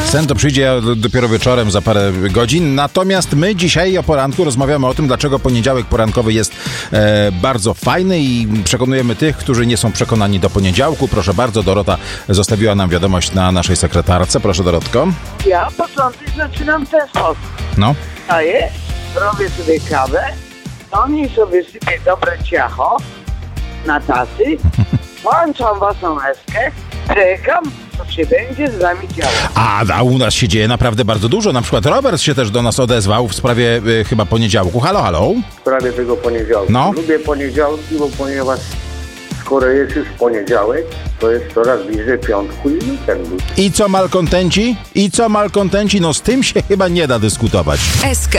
Sen to przyjdzie dopiero wieczorem za parę godzin. Natomiast my dzisiaj o poranku rozmawiamy o tym, dlaczego poniedziałek porankowy jest bardzo fajny i przekonujemy tych, którzy nie są przekonani do poniedziałku. Proszę bardzo, Dorota zostawiła nam wiadomość na naszej sekretarce. Proszę, Dorotko. Ja początek zaczynam w ten sposób. No. Wstaję, robię sobie kawę, do niej sobie sypię dobre ciacho na tacy, włączam własną eskę, czekam, co się będzie z nami działo. A u nas się dzieje naprawdę bardzo dużo. Na przykład Robert się też do nas odezwał w sprawie chyba poniedziałku. Halo, halo? W sprawie tego poniedziałku. No. Lubię poniedziałki, bo ponieważ skoro jest już poniedziałek, to jest coraz bliżej piątku i weekendu. I co malkontenci? No z tym się chyba nie da dyskutować. SK.